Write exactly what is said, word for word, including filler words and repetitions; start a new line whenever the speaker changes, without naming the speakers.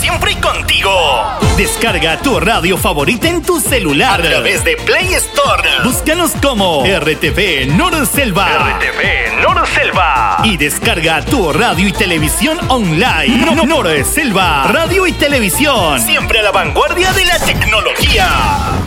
siempre contigo.
Descarga tu radio favorita en tu celular
a través de Play Store.
Búscanos como R T V Norselva.
R T V Norselva.
Y descarga tu radio y televisión online. No, Norselva, radio y televisión.
Siempre a la vanguardia de la tecnología.